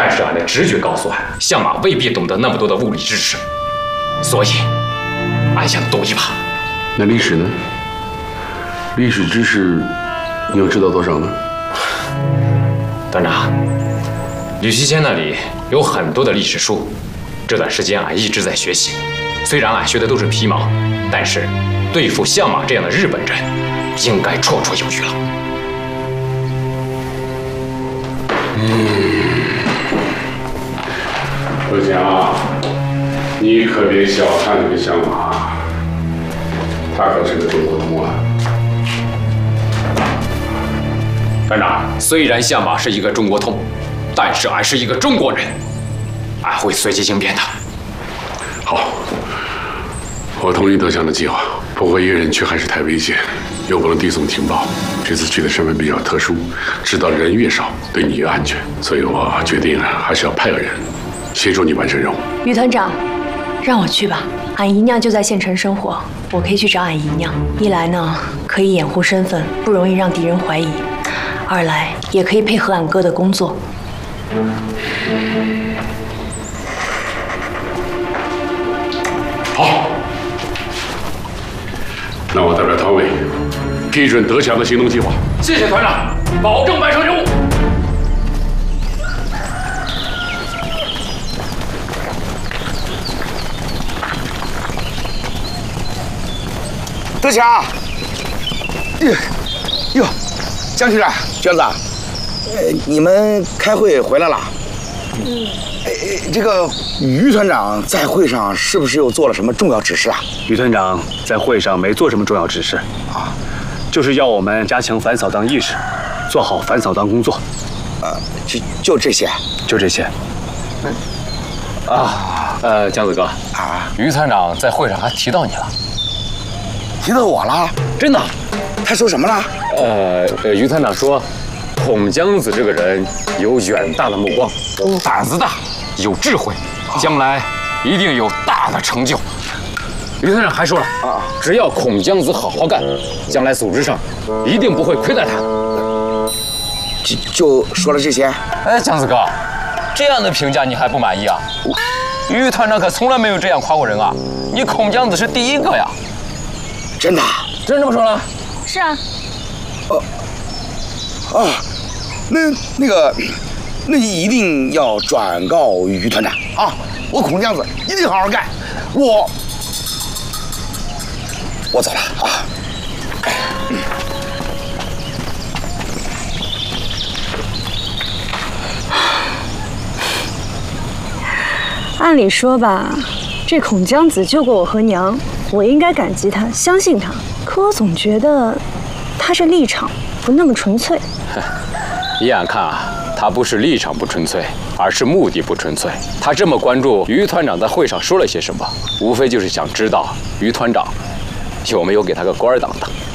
但是俺的直觉告诉俺，相马未必懂得那么多的物理知识，所以俺想赌一把。 那历史呢？历史知识你又知道多少呢？ 团长，吕西谦那里有很多的历史书，这段时间俺一直在学习。虽然俺学的都是皮毛，但是对付相马这样的日本人，应该绰绰有余了。 何强，你可别小看这个相马，他可是个中国通啊！ 团长，虽然相马是一个中国通，但是俺是一个中国人，俺会随机应变的。 好，我同意德强的计划，不过一个人去还是太危险，又不能递送情报。这次去的身份比较特殊，知道的人越少，对你越安全，所以我决定还是要派个人协助你完成任务。 于团长，让我去吧。俺姨娘就在县城生活，我可以去找俺姨娘。一来呢，可以掩护身份，不容易让敌人怀疑；二来也可以配合俺哥的工作。 好，那我代表团委批准德强的行动计划。 谢谢团长，保证完成任务。 德强，哟，江局长、娟子，你们开会回来了？这个于团长在会上是不是又做了什么重要指示啊？ 于团长在会上没做什么重要指示啊，就是要我们加强反扫荡意识，做好反扫荡工作。 就这些？ 就这些。 江子哥啊， 于团长在会上还提到你了。 提到我了？ 真的？ 他说什么了？ 于团长说，孔江子这个人有远大的目光，胆子大，有智慧，将来一定有大的成就。于团长还说了，只要孔江子好好干，将来组织上一定不会亏待他。 就说了这些？ 江子哥，这样的评价你还不满意啊？于团长可从来没有这样夸过人啊！你孔江子是第一个呀！ 真的？ 真这么说了？ 是啊。 那一定要转告于团长啊！我孔江子一定好好干，我走了啊！ 按理说吧，这孔江子救过我和娘，我应该感激他，相信他。可我总觉得他这立场不那么纯粹。 依俺看啊，他不是立场不纯粹，而是目的不纯粹。他这么关注于团长在会上说了些什么，无非就是想知道于团长有没有给他个官当当。